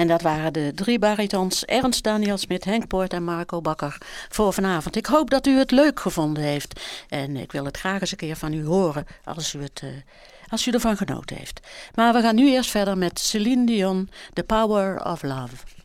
En dat waren de 3 baritons Ernst Daniel Smit, Henk Poort en Marco Bakker voor vanavond. Ik hoop dat u het leuk gevonden heeft. En ik wil het graag eens een keer van u horen als u ervan genoten heeft. Maar we gaan nu eerst verder met Celine Dion, The Power of Love.